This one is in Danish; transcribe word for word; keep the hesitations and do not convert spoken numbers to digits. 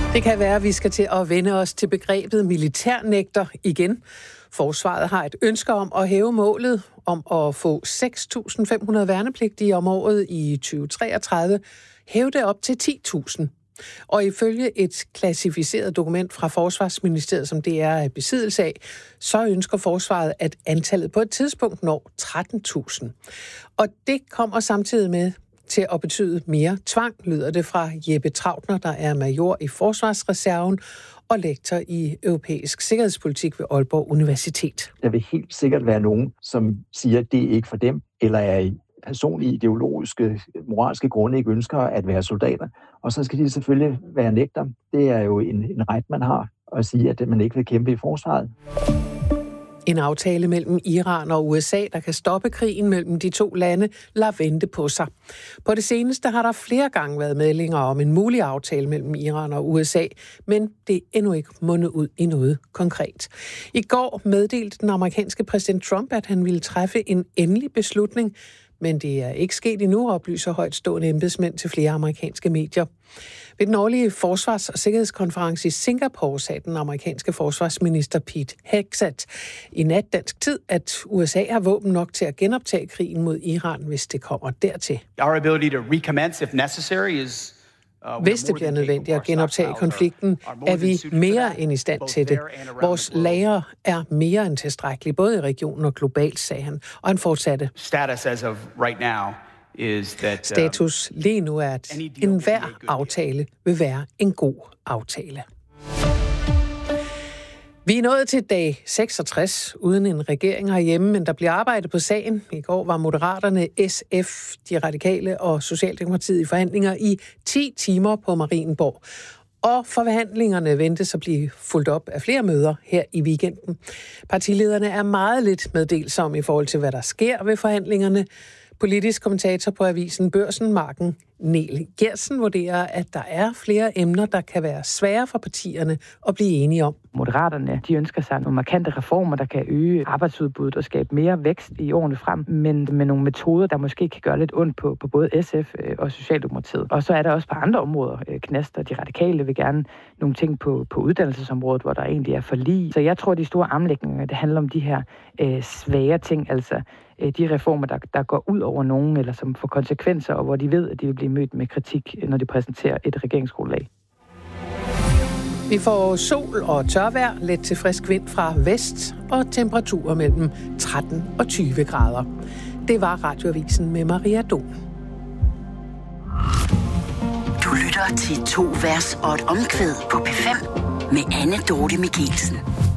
Det kan være, at vi skal til at vende os til begrebet militærnægter igen. Forsvaret har et ønske om at hæve målet om at få seks tusind fem hundrede værnepligtige om året i tyve treogtredive, hæve det op til ti tusind. Og ifølge et klassificeret dokument fra Forsvarsministeriet, som det er af besiddelse af, så ønsker Forsvaret, at antallet på et tidspunkt når tretten tusind. Og det kommer samtidig med til at betyde mere tvang, lyder det fra Jeppe Trautner, der er major i Forsvarsreserven og lektor i europæisk sikkerhedspolitik ved Aalborg Universitet. Der vil helt sikkert være nogen, som siger, at det er ikke for dem, eller er i personlige, ideologiske, moralske grunde ikke ønsker at være soldater. Og så skal de selvfølgelig være nægter. Det er jo en, en ret, man har at sige, at man ikke vil kæmpe i forsvaret. En aftale mellem Iran og U S A, der kan stoppe krigen mellem de to lande, lader vente på sig. På det seneste har der flere gange været meldinger om en mulig aftale mellem Iran og U S A, men det er endnu ikke mundet ud i noget konkret. I går meddelte den amerikanske præsident Trump, at han ville træffe en endelig beslutning, men det er ikke sket endnu, oplyser højtstående embedsmænd til flere amerikanske medier. Ved den årlige forsvars- og sikkerhedskonference i Singapore sagde den amerikanske forsvarsminister Pete Hegseth i nat dansk tid, at U S A har våben nok til at genoptage krigen mod Iran, hvis det kommer dertil. Our ability to recommence if necessary is Hvis det bliver nødvendigt at genoptage konflikten, er vi mere end i stand til det. Vores lagre er mere end tilstrækkelige, både i regionen og globalt, sagde han. Og han fortsatte. Status as of right now is that Status lige nu er, at enhver aftale vil være en god aftale. Vi er nået til dag seksogtres uden en regering herhjemme, men der bliver arbejdet på sagen. I går var Moderaterne, S F, De Radikale og Socialdemokratiet i forhandlinger i ti timer på Marienborg. Og forhandlingerne ventes at blive fulgt op af flere møder her i weekenden. Partilederne er meget lidt meddelsomme i forhold til, hvad der sker ved forhandlingerne. Politisk kommentator på avisen Børsen, Marken Niel Gertsen, vurderer, at der er flere emner, der kan være svære for partierne at blive enige om. Moderaterne, de ønsker sig nogle markante reformer, der kan øge arbejdsudbuddet og skabe mere vækst i årene frem, men med nogle metoder, der måske kan gøre lidt ondt på, på både S F og Socialdemokratiet. Og så er der også på andre områder knaster. De radikale vil gerne nogle ting på, på uddannelsesområdet, hvor der egentlig er forlig. Så jeg tror, de store armlægninger, det handler om de her øh, svære ting, altså de reformer, der, der går ud over nogen, eller som får konsekvenser, og hvor de ved, at de vil blive mødt med kritik, når de præsenterer et regeringsgrundlag. Vi får sol og tørvejr, let til frisk vind fra vest, og temperaturer mellem tretten og tyve grader. Det var Radioavisen med Maria Don. Du lytter til to vers og et omkvæd på P fem med Anne Dorte Michelsen.